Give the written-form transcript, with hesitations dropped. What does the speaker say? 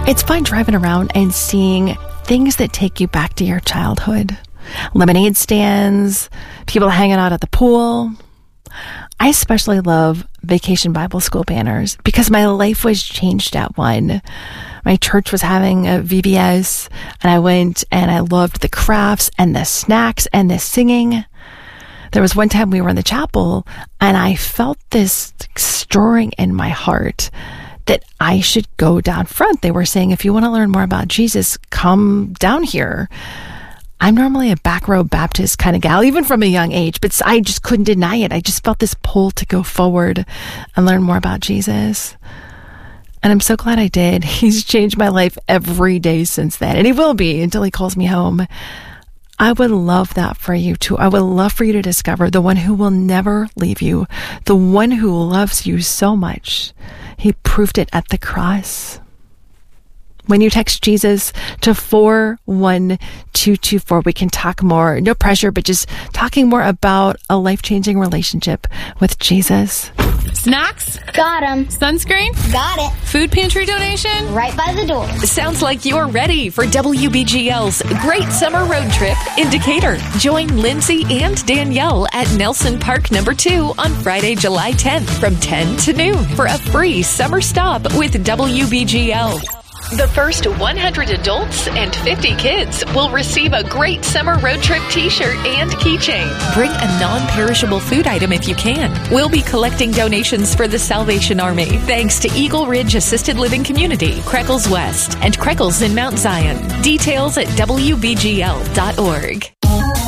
It's fun driving around and seeing things that take you back to your childhood. Lemonade stands, people hanging out at the pool. I especially love Vacation Bible School banners because my life was changed at one. My church was having a VBS, and I went and I loved the crafts and the snacks and the singing. There was one time we were in the chapel, and I felt this stirring in my heart that I should go down front. They were saying, if you want to learn more about Jesus, come down here. I'm normally a back row Baptist kind of gal, even from a young age, but I just couldn't deny it. I just felt this pull to go forward and learn more about Jesus. And I'm so glad I did. He's changed my life every day since then, and he will be until he calls me home. I would love that for you too. I would love for you to discover the one who will never leave you, the one who loves you so much. He proved it at the cross. When you text Jesus to 41224, we can talk more. No pressure, but just talking more about a life-changing relationship with Jesus. Snacks? Got 'em. Sunscreen? Got it. Food pantry donation? Right by the door. Sounds like you're ready for WBGL's Great Summer Road Trip in Decatur. Join Lindsay and Danielle at Nelson Park No. 2 on Friday, July 10th from 10 to noon for a free summer stop with WBGL. The first 100 adults and 50 kids will receive a Great Summer Road Trip t-shirt and keychain. Bring a non-perishable food item if you can. We'll be collecting donations for the Salvation Army, thanks to Eagle Ridge Assisted Living Community, Creckles West, and Creckles in Mount Zion. Details at WBGL.org.